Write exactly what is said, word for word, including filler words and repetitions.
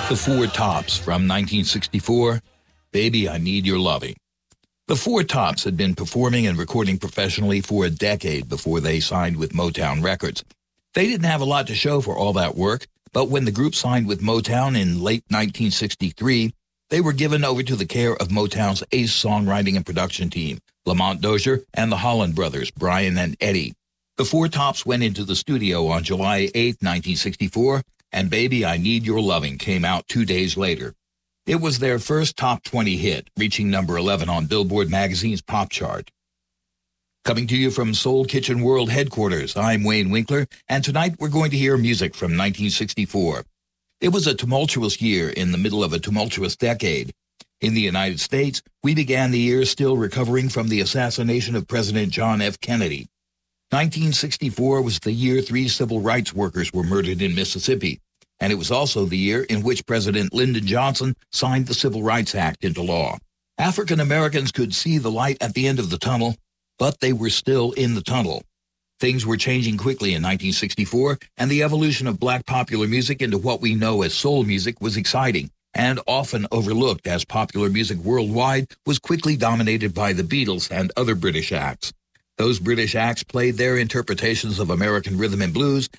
The Four Tops from nineteen sixty-four, Baby, I Need Your Loving. The Four Tops had been performing and recording professionally for a decade before they signed with Motown Records. They didn't have a lot to show for all that work, but when the group signed with Motown in late nineteen sixty-three, they were given over to the care of Motown's ace songwriting and production team, Lamont Dozier and the Holland brothers, Brian and Eddie. The Four Tops went into the studio on July eighth, nineteen sixty-four, and Baby, I Need Your Loving came out two days later. It was their first top twenty hit, reaching number eleven on Billboard magazine's pop chart. Coming to you from Soul Kitchen World headquarters, I'm Wayne Winkler, and tonight we're going to hear music from nineteen sixty-four. It was a tumultuous year in the middle of a tumultuous decade. In the United States, we began the year still recovering from the assassination of President John F. Kennedy. nineteen sixty-four was the year three civil rights workers were murdered in Mississippi, and it was also the year in which President Lyndon Johnson signed the Civil Rights Act into law. African Americans could see the light at the end of the tunnel, but they were still in the tunnel. Things were changing quickly in nineteen sixty-four, and the evolution of black popular music into what we know as soul music was exciting, and often overlooked as popular music worldwide was quickly dominated by the Beatles and other British acts. Those British acts played their interpretations of American rhythm and blues